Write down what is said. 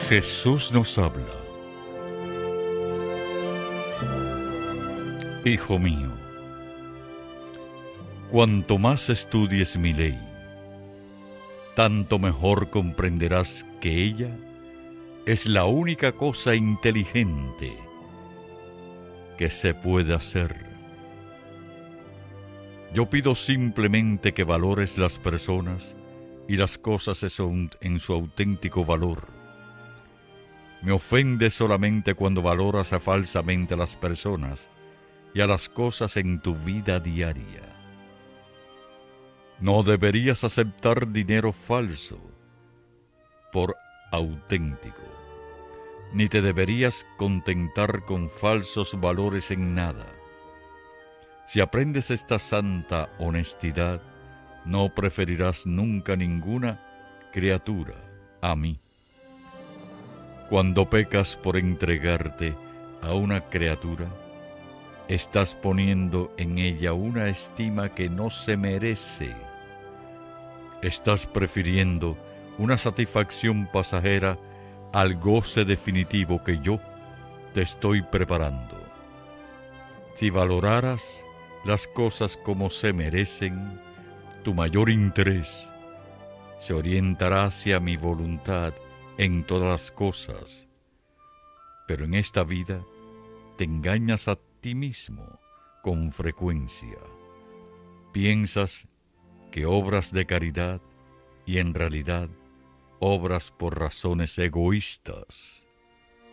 Jesús nos habla. Hijo mío, cuanto más estudies mi ley, tanto mejor comprenderás que ella es la única cosa inteligente que se puede hacer. Yo pido simplemente que valores las personas y las cosas en su auténtico valor. Me ofende solamente cuando valoras falsamente a las personas y a las cosas en tu vida diaria. No deberías aceptar dinero falso por auténtico, ni te deberías contentar con falsos valores en nada. Si aprendes esta santa honestidad, no preferirás nunca ninguna criatura a mí. Cuando pecas por entregarte a una criatura, estás poniendo en ella una estima que no se merece. Estás prefiriendo una satisfacción pasajera al goce definitivo que yo te estoy preparando. Si valoraras las cosas como se merecen, tu mayor interés se orientará hacia mi voluntad en todas las cosas. Pero en esta vida te engañas a ti mismo con frecuencia. Piensas que obras de caridad y en realidad obras por razones egoístas.